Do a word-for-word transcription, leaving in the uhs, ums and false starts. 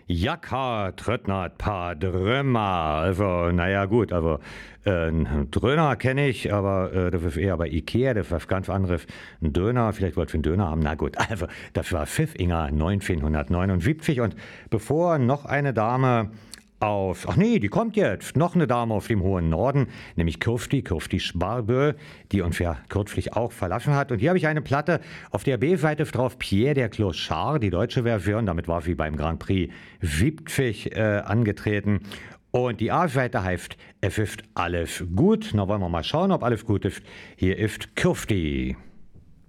Jaka Tröttnert paar Drömer. Also, naja, gut, aber äh, ein Dröner kenne ich, aber äh, das ist eher bei Ikea, das war ganz anderes. Ein Döner, vielleicht wollt ihr einen Döner haben. Na gut, also, das war Pfiffinger neunzehnhundertneunundsiebzig. Und bevor noch eine Dame auf, ach nee, die kommt jetzt, noch eine Dame auf dem hohen Norden, nämlich Kirsti, Kirsti Sparbö, die uns ja kürzlich auch verlassen hat. Und hier habe ich eine Platte, auf der B-Seite ist drauf Pierre der Clochard, die deutsche Version, damit war sie beim Grand Prix siebzig äh, angetreten. Und die A-Seite heißt, es ist alles gut. Na wollen wir mal schauen, ob alles gut ist. Hier ist Kirsti.